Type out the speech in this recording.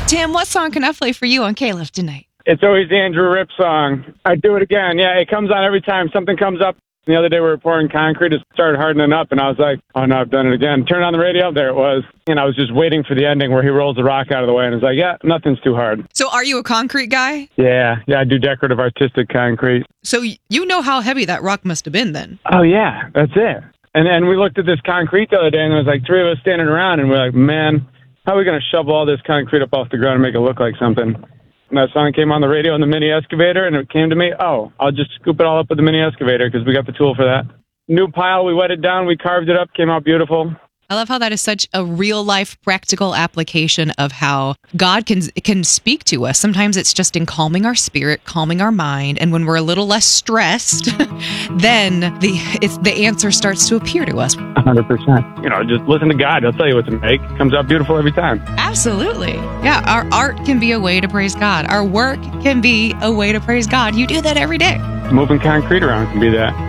Tim, what song can I play for you on K-Love tonight? It's always the Andrew Rip song. I do it again. Yeah, it comes on every time something comes up. The other day we were pouring concrete. It started hardening up, and I was like, oh, no, I've done it again. Turned on the radio. There it was. And I was just waiting for the ending where he rolls the rock out of the way, and it's like, yeah, nothing's too hard. So are you a concrete guy? Yeah, I do decorative artistic concrete. So you know how heavy that rock must have been then. Oh, yeah, that's it. And then we looked at this concrete the other day, and there was like three of us standing around, and we're like, man, how are we going to shovel all this concrete up off the ground and make it look like something? And that song came on the radio in the mini excavator, and it came to me, oh, I'll just scoop it all up with the mini excavator because we got the tool for that. New pile, we wet it down, we carved it up, came out beautiful. I love how that is such a real-life, practical application of how God can speak to us. Sometimes it's just in calming our spirit, calming our mind, and when we're a little less stressed, then the answer starts to appear to us. 100%. You know, just listen to God. He'll tell you what to make. It comes out beautiful every time. Absolutely. Yeah, our art can be a way to praise God. Our work can be a way to praise God. You do that every day. Moving concrete around can be that.